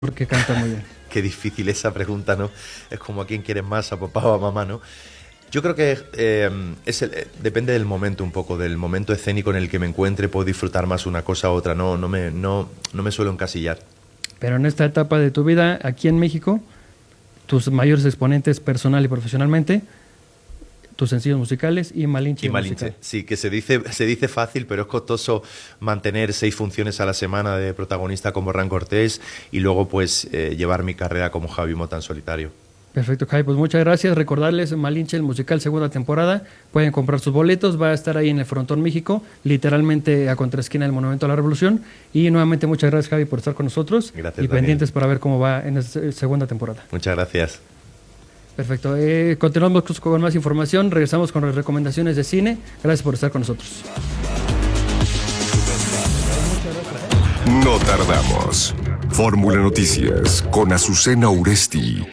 porque canta muy bien. Qué difícil esa pregunta, ¿no? Es como a quién quieres más, a papá o a mamá, ¿no? Yo creo que depende del momento un poco, del momento escénico en el que me encuentre, puedo disfrutar más una cosa u otra, no me suelo encasillar. Pero en esta etapa de tu vida, aquí en México, tus mayores exponentes personal y profesionalmente, tus sencillos musicales y Malinche. Musical. Sí, que se dice fácil, pero es costoso mantener 6 funciones a la semana de protagonista como Hernán Cortés y luego pues llevar mi carrera como Javi Mota en solitario. Perfecto, Javi, pues muchas gracias. Recordarles Malinche, el musical, segunda temporada. Pueden comprar sus boletos, va a estar ahí en el Frontón México, literalmente a contraesquina del Monumento a la Revolución. Y nuevamente muchas gracias, Javi, por estar con nosotros. Gracias, y Daniel. Pendientes para ver cómo va en esta segunda temporada. Muchas gracias. Perfecto, continuamos con más información, regresamos con las recomendaciones de cine. Gracias por estar con nosotros. No tardamos. Fórmula Noticias con Azucena Uresti.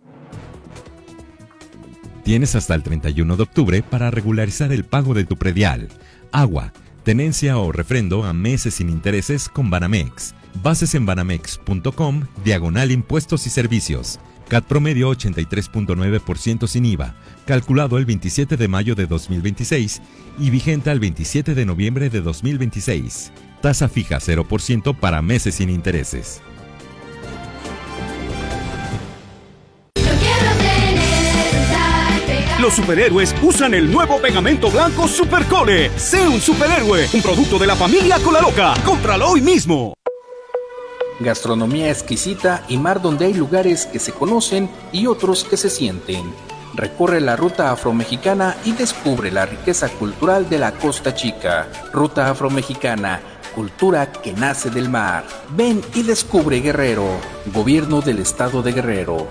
Tienes hasta el 31 de octubre para regularizar el pago de tu predial, agua, tenencia o refrendo a meses sin intereses con Banamex. Bases en banamex.com/impuestos y servicios. CAT promedio 83.9% sin IVA, calculado el 27 de mayo de 2026 y vigente al 27 de noviembre de 2026. Tasa fija 0% para meses sin intereses. Los superhéroes usan el nuevo pegamento blanco Supercole. Sé un superhéroe, un producto de la familia Colaloca. ¡Cómpralo hoy mismo! Gastronomía exquisita y mar donde hay lugares que se conocen y otros que se sienten. Recorre la ruta afromexicana y descubre la riqueza cultural de la Costa Chica. Ruta afromexicana, cultura que nace del mar. Ven y descubre Guerrero. Gobierno del Estado de Guerrero.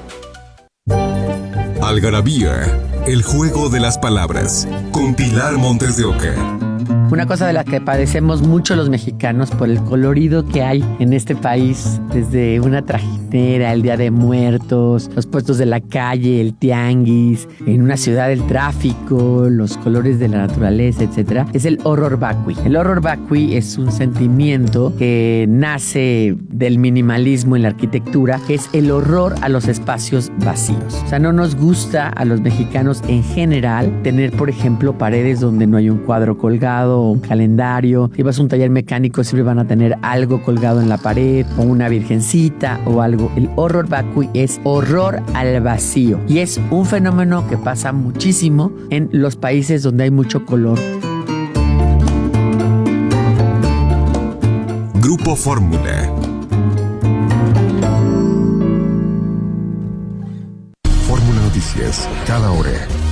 Algarabía, el juego de las palabras, con Pilar Montes de Oca. Una cosa de la que padecemos mucho los mexicanos por el colorido que hay en este país, desde una trajinera, el Día de Muertos, los puestos de la calle, el tianguis, en una ciudad el tráfico, los colores de la naturaleza, etcétera, es el horror vacui. El horror vacui es un sentimiento que nace del minimalismo en la arquitectura, que es el horror a los espacios vacíos. O sea, no nos gusta a los mexicanos en general tener, por ejemplo, paredes donde no hay un cuadro colgado, o un calendario. Si vas a un taller mecánico siempre van a tener algo colgado en la pared o una virgencita o algo. El horror vacui es horror al vacío y es un fenómeno que pasa muchísimo en los países donde hay mucho color. Grupo Fórmula. Fórmula Noticias, cada hora.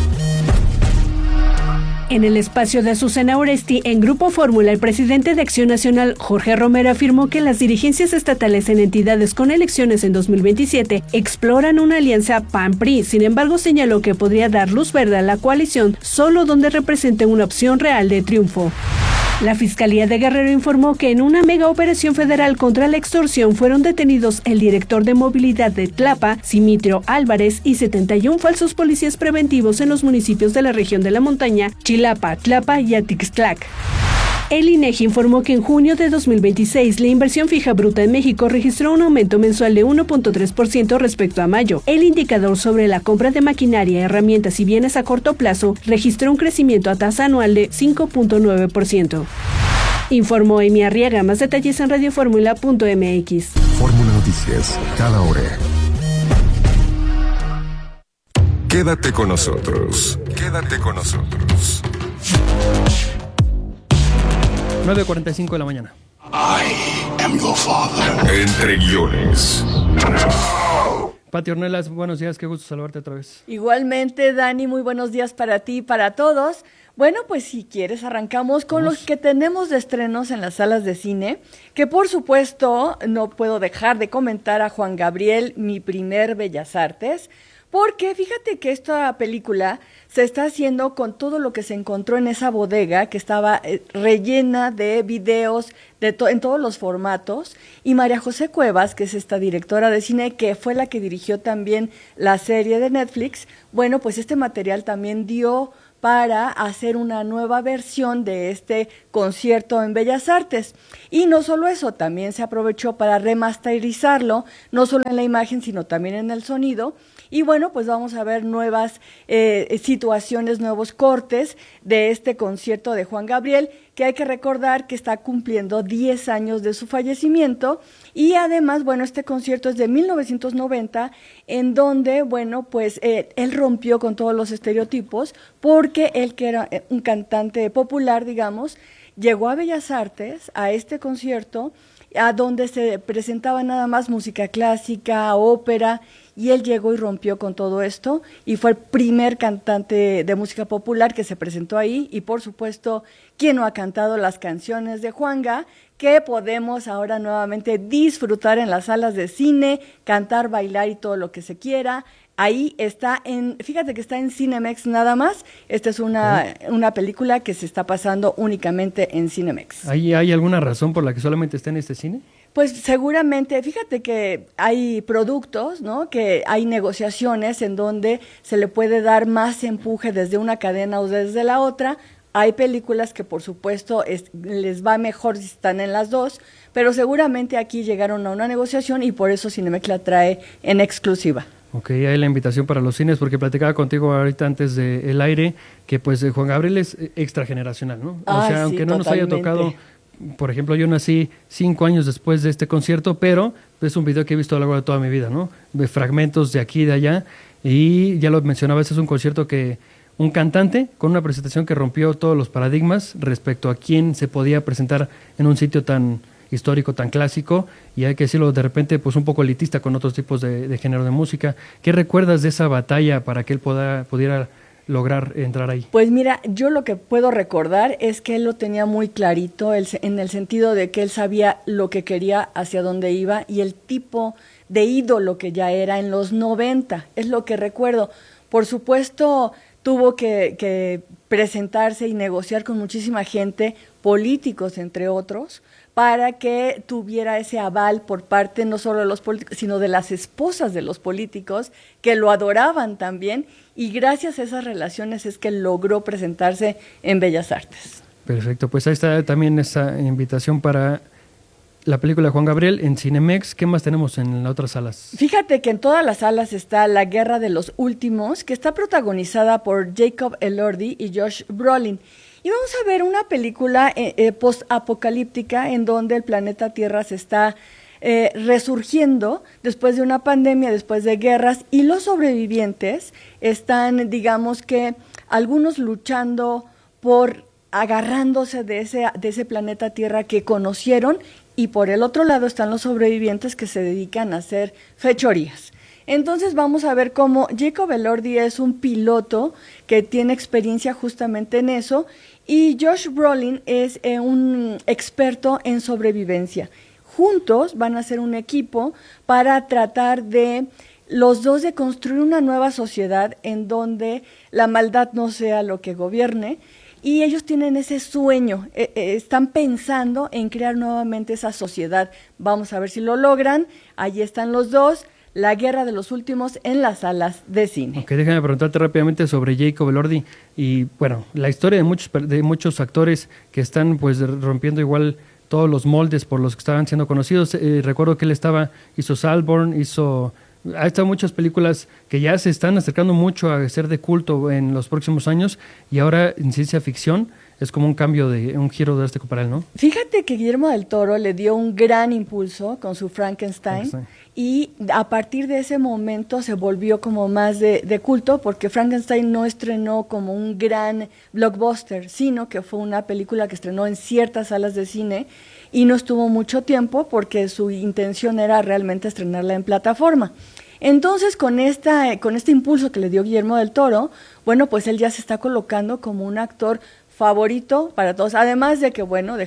En el espacio de Azucena Uresti, en Grupo Fórmula, el presidente de Acción Nacional, Jorge Romero, afirmó que las dirigencias estatales en entidades con elecciones en 2027 exploran una alianza PAN-PRI. Sin embargo, señaló que podría dar luz verde a la coalición solo donde represente una opción real de triunfo. La Fiscalía de Guerrero informó que en una mega operación federal contra la extorsión fueron detenidos el director de movilidad de Tlapa, Simitrio Álvarez, y 71 falsos policías preventivos en los municipios de la región de la montaña, Chilapa, Tlapa y Atixtlac. El INEGI informó que en junio de 2026 la inversión fija bruta en México registró un aumento mensual de 1.3% respecto a mayo. El indicador sobre la compra de maquinaria, herramientas y bienes a corto plazo registró un crecimiento a tasa anual de 5.9%. Informó Emi Arriaga. Más detalles en radioformula.mx. Fórmula Noticias, cada hora. Quédate con nosotros. Quédate con nosotros. 9:45 de la mañana. I am your father. Entre guiones. Pati Ornelas, buenos días, qué gusto saludarte otra vez. Igualmente, Dani, muy buenos días para ti y para todos. Bueno, pues si quieres arrancamos con los que tenemos de estrenos en las salas de cine, que por supuesto no puedo dejar de comentar a Juan Gabriel, Mi primer Bellas Artes, porque fíjate que esta película se está haciendo con todo lo que se encontró en esa bodega que estaba rellena de videos en todos los formatos, y María José Cuevas, que es esta directora de cine que fue la que dirigió también la serie de Netflix, bueno, pues este material también dio para hacer una nueva versión de este concierto en Bellas Artes. Y no solo eso, también se aprovechó para remasterizarlo, no solo en la imagen, sino también en el sonido. Y bueno, pues vamos a ver nuevas situaciones, nuevos cortes de este concierto de Juan Gabriel, que hay que recordar que está cumpliendo 10 años de su fallecimiento. Y además, bueno, este concierto es de 1990, en donde, bueno, pues él rompió con todos los estereotipos, porque él, que era un cantante popular, digamos, llegó a Bellas Artes, a este concierto, a donde se presentaba nada más música clásica, ópera, y él llegó y rompió con todo esto, y fue el primer cantante de música popular que se presentó ahí, y por supuesto, ¿quién no ha cantado las canciones de Juanga?, que podemos ahora nuevamente disfrutar en las salas de cine, cantar, bailar y todo lo que se quiera. Ahí está fíjate que está en Cinemex nada más. Esta es una película que se está pasando únicamente en Cinemex. ¿Hay alguna razón por la que solamente está en este cine? Pues seguramente, fíjate que hay productos, ¿no? Que hay negociaciones en donde se le puede dar más empuje desde una cadena o desde la otra. Hay películas que por supuesto les va mejor si están en las dos, pero seguramente aquí llegaron a una negociación y por eso Cinemex la trae en exclusiva. Ok, hay la invitación para los cines, porque platicaba contigo ahorita antes del aire, que pues Juan Gabriel es extrageneracional, ¿no? O sea, aunque no nos haya tocado, por ejemplo, yo nací 5 años después de este concierto, pero es un video que he visto a lo largo de toda mi vida, ¿no? De fragmentos de aquí y de allá, y ya lo mencionaba, este es un concierto que un cantante con una presentación que rompió todos los paradigmas respecto a quién se podía presentar en un sitio tan histórico, tan clásico, y hay que decirlo de repente pues un poco elitista con otros tipos de género de música. ¿Qué recuerdas de esa batalla para que él pudiera lograr entrar ahí? Pues mira, yo lo que puedo recordar es que él lo tenía muy clarito, en el sentido de que él sabía lo que quería, hacia dónde iba, y el tipo de ídolo que ya era en los 90, es lo que recuerdo. Por supuesto, tuvo que presentarse y negociar con muchísima gente, políticos entre otros, para que tuviera ese aval por parte no solo de los políticos, sino de las esposas de los políticos, que lo adoraban también, y gracias a esas relaciones es que logró presentarse en Bellas Artes. Perfecto, pues ahí está también esa invitación para la película de Juan Gabriel en Cinemex. ¿Qué más tenemos en las otras salas? Fíjate que en todas las salas está La Guerra de los Últimos, que está protagonizada por Jacob Elordi y Josh Brolin. Y vamos a ver una película post-apocalíptica en donde el planeta Tierra se está resurgiendo después de una pandemia, después de guerras, y los sobrevivientes están, digamos que, algunos luchando por agarrándose de ese planeta Tierra que conocieron, y por el otro lado están los sobrevivientes que se dedican a hacer fechorías. Entonces vamos a ver cómo Jacob Elordi es un piloto que tiene experiencia justamente en eso, y Josh Brolin es un experto en sobrevivencia. Juntos van a ser un equipo para tratar de los dos de construir una nueva sociedad en donde la maldad no sea lo que gobierne, y ellos tienen ese sueño, están pensando en crear nuevamente esa sociedad. Vamos a ver si lo logran. Allí están los dos. La Guerra de los Últimos en las salas de cine. Ok, déjame preguntarte rápidamente sobre Jacob Elordi y, bueno, la historia de muchos actores que están pues rompiendo igual todos los moldes por los que estaban siendo conocidos. Recuerdo que él hizo Saltburn, ha estado muchas películas que ya se están acercando mucho a ser de culto en los próximos años, y ahora en ciencia ficción es como un giro drástico para él, ¿no? Fíjate que Guillermo del Toro le dio un gran impulso con su Frankenstein, y a partir de ese momento se volvió como más de culto, porque Frankenstein no estrenó como un gran blockbuster, sino que fue una película que estrenó en ciertas salas de cine y no estuvo mucho tiempo porque su intención era realmente estrenarla en plataforma. Entonces, con este impulso que le dio Guillermo del Toro, bueno, pues él ya se está colocando como un actor favorito para todos, además de que, bueno,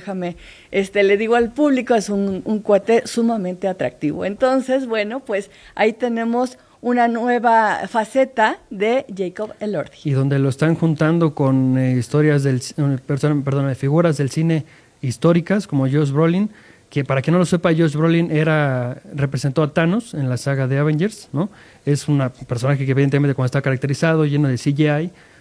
le digo al público, es un cuate sumamente atractivo. Entonces, bueno, pues ahí tenemos una nueva faceta de Jacob Elordi. Y donde lo están juntando con historias de figuras del cine históricas, como Josh Brolin, que para quien no lo sepa, Josh Brolin representó a Thanos en la saga de Avengers, ¿no? Es un personaje que evidentemente, cuando está caracterizado, lleno de CGI,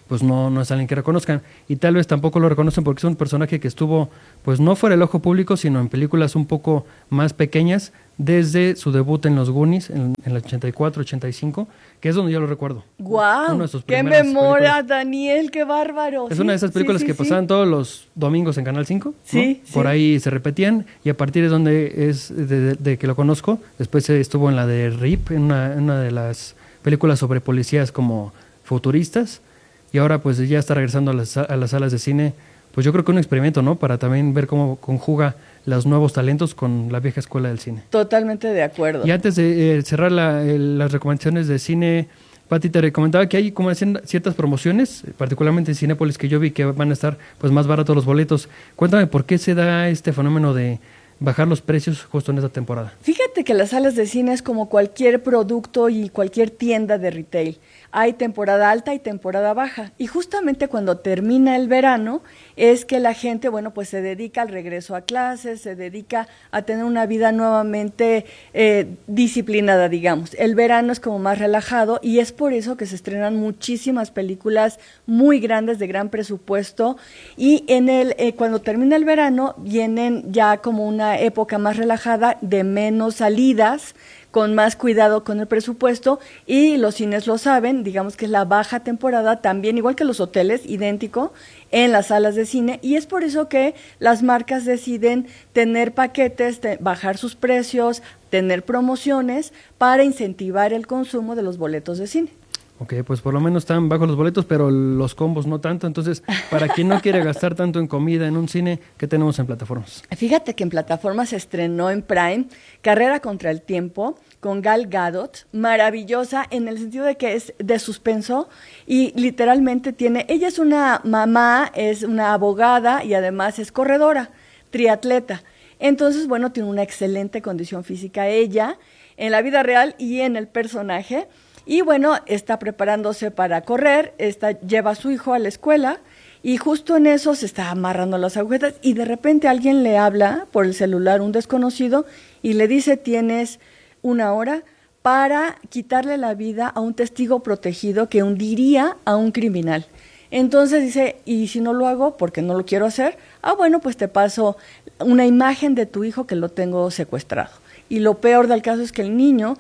pues no es alguien que reconozcan. Y tal vez tampoco lo reconocen porque es un personaje que estuvo, pues no fuera del ojo público, sino en películas un poco más pequeñas, desde su debut en Los Goonies, en el 84, 85, que es donde yo lo recuerdo. ¡Guau! ¡Qué memoria, películas. Daniel! ¡Qué bárbaro! Es una de esas películas que pasaban todos los domingos en Canal 5. Sí, ¿no? Por ahí se repetían, y a partir de donde es de que lo conozco, después estuvo en la de RIP, en una de las películas sobre policías como futuristas, y ahora pues ya está regresando a las salas de cine. Pues yo creo que un experimento, ¿no? Para también ver cómo conjuga los nuevos talentos con la vieja escuela del cine. Totalmente de acuerdo. Y antes de cerrar las recomendaciones de cine, Pati, te recomendaba que hay como ciertas promociones, particularmente en Cinépolis, que yo vi que van a estar pues más baratos los boletos. Cuéntame por qué se da este fenómeno de bajar los precios justo en esta temporada. Fíjate que las salas de cine es como cualquier producto y cualquier tienda de retail. Hay temporada alta y temporada baja, y justamente cuando termina el verano es que la gente, bueno, pues se dedica al regreso a clases, se dedica a tener una vida nuevamente disciplinada, digamos. El verano es como más relajado, y es por eso que se estrenan muchísimas películas muy grandes de gran presupuesto, y cuando termina el verano vienen ya como una época más relajada, de menos salidas, con más cuidado con el presupuesto, y los cines lo saben, digamos que es la baja temporada también, igual que los hoteles, idéntico, en las salas de cine, y es por eso que las marcas deciden tener paquetes, bajar sus precios, tener promociones para incentivar el consumo de los boletos de cine. Ok, pues por lo menos están bajos los boletos, pero los combos no tanto. Entonces, para quien no quiere gastar tanto en comida en un cine, ¿qué tenemos en plataformas? Fíjate que en plataformas se estrenó en Prime Carrera contra el Tiempo, con Gal Gadot, maravillosa en el sentido de que es de suspenso, y literalmente ella es una mamá, es una abogada y además es corredora, triatleta. Entonces, bueno, tiene una excelente condición física ella, en la vida real y en el personaje. Y bueno, está preparándose para correr, lleva a su hijo a la escuela, y justo en eso se está amarrando las agujetas, y de repente alguien le habla por el celular, un desconocido, y le dice: tienes 1 hora para quitarle la vida a un testigo protegido que hundiría a un criminal. Entonces dice: ¿y si no lo hago? Porque no lo quiero hacer. Bueno, pues te paso una imagen de tu hijo que lo tengo secuestrado. Y lo peor del caso es que el niño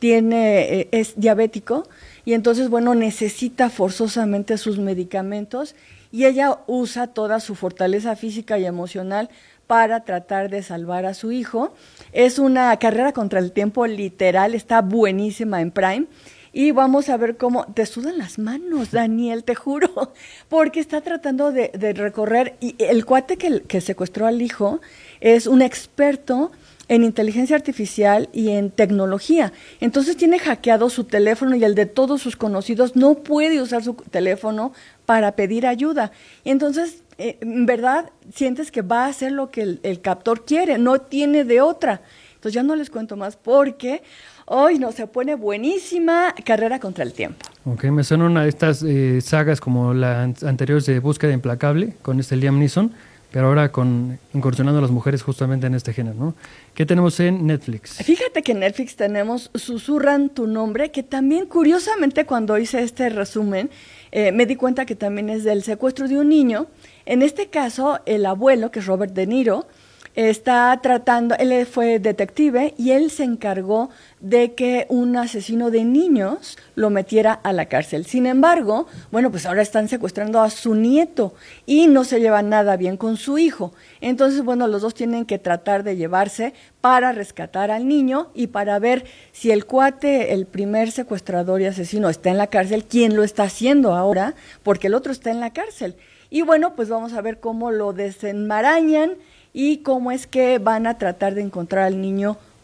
es diabético, y entonces, bueno, necesita forzosamente sus medicamentos, y ella usa toda su fortaleza física y emocional para tratar de salvar a su hijo. Es una carrera contra el tiempo literal, está buenísima en Prime. Y vamos a ver cómo te sudan las manos, Daniel, te juro, porque está tratando de recorrer, y el cuate que secuestró al hijo es un experto en inteligencia artificial y en tecnología. Entonces tiene hackeado su teléfono y el de todos sus conocidos. No puede usar su teléfono para pedir ayuda. Y entonces, en verdad, sientes que va a hacer lo que el captor quiere, no tiene de otra. Entonces ya no les cuento más porque hoy se pone buenísima Carrera contra el Tiempo. Ok, me suena una de estas sagas como la anterior de Búsqueda Implacable, con Liam Neeson, pero ahora incursionando a las mujeres justamente en este género, ¿no? ¿Qué tenemos en Netflix? Fíjate que en Netflix tenemos Susurran tu nombre, que también, curiosamente, cuando hice este resumen, me di cuenta que también es del secuestro de un niño. En este caso, el abuelo, que es Robert De Niro, está tratando, él fue detective y él se encargó de que un asesino de niños lo metiera a la cárcel. Sin embargo, bueno, pues ahora están secuestrando a su nieto y no se lleva nada bien con su hijo. Entonces, bueno, los dos tienen que tratar de llevarse para rescatar al niño y para ver si el cuate, el primer secuestrador y asesino, está en la cárcel, quién lo está haciendo ahora, porque el otro está en la cárcel. Y bueno, pues vamos a ver cómo lo desenmarañan y cómo es que van a tratar de encontrar al niño